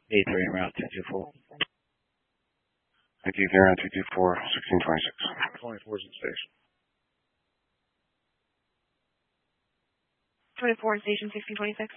A3 en route 224. Thank you, there on 224, 1626. 24's in station. 24 in station 1626.